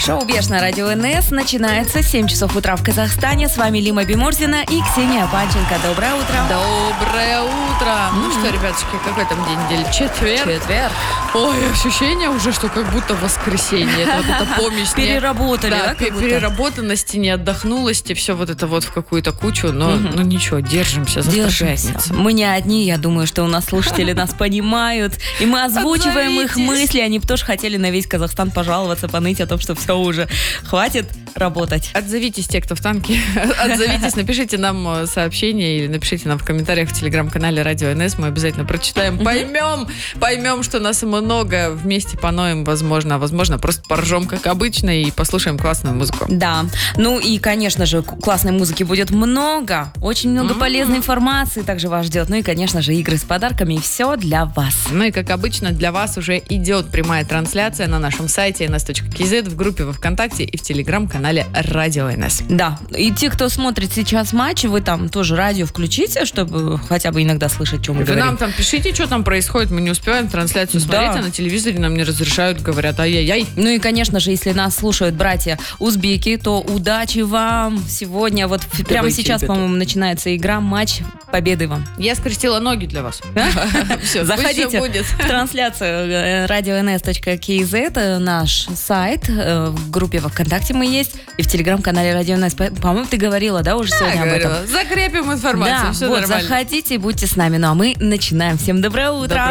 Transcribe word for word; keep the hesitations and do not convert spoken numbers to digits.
Шоу «Беш» на радио эн эс начинается. семь часов утра в Казахстане. С вами Лима Бимурзина и Ксения Панченко. Доброе утро. Доброе утро. Mm-hmm. Ну что, ребятушки, какой там день недели? Четверг. Четверг. Ой, ощущение уже, что как будто воскресенье. Это вот эта помощь. Переработали, да? Да, переработанности, неотдохнулости, все вот это вот в какую-то кучу. Но, mm-hmm. ну ничего, держимся. Держимся. Мы не одни, я думаю, что у нас слушатели нас понимают. И мы озвучиваем их мысли. Они бы тоже хотели на весь Казахстан пожаловаться, поныть о том, что все уже хватит работать. Отзовитесь, те, кто в танке. Отзовитесь, напишите нам сообщение или напишите нам в комментариях в телеграм-канале Радио эн эс. Мы обязательно прочитаем, поймем, поймем, что нас много. Вместе поноем, возможно, а возможно, просто поржем, как обычно, и послушаем классную музыку. Да. Ну и, конечно же, классной музыки будет много. Очень много mm-hmm. полезной информации также вас ждет. Ну и, конечно же, игры с подарками. И все для вас. Ну и, как обычно, для вас уже идет прямая трансляция на нашем сайте эн эс точка кей зет, в группе во ВКонтакте и в телеграм-канале Радио эн эс. Да. И те, кто смотрит сейчас матч, вы там тоже радио включите, чтобы хотя бы иногда слышать, что мы вы говорим. Вы нам там пишите, что там происходит. Мы не успеваем трансляцию смотреть, да. А на телевизоре нам не разрешают, говорят, ай-яй-яй. Ну и, конечно же, если нас слушают братья узбеки, то удачи вам. Сегодня, вот Давайте, прямо сейчас, ребята. по-моему, начинается игра, матч. Победы вам. Я скрестила ноги для вас. Заходите в трансляцию радио эн эс точка кей зет, наш сайт, в группе во ВКонтакте мы есть, и в телеграм-канале Радио эн эс. По-моему, ты говорила, да, уже сегодня об этом? Закрепим информацию, да, все вот, нормально. Заходите и будьте с нами. Ну а мы начинаем. Всем доброе утро.